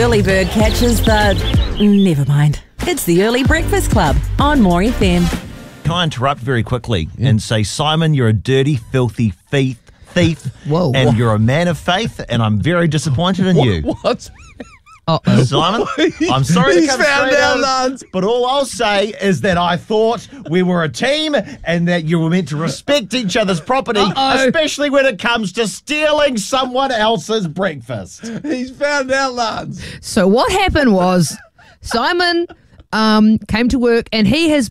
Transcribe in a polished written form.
Early bird catches the... Never mind. It's the Early Breakfast Club on More FM. Can I interrupt very quickly and say, Simon, you're a dirty, filthy thief. Whoa. And you're a man of faith, and I'm very disappointed in you. What? Simon, I'm sorry to He's come found straight out, out, lads. but all I'll say is that I thought we were a team and that you were meant to respect each other's property, especially when it comes to stealing someone else's breakfast. He's found out, lads. So what happened was Simon came to work and he has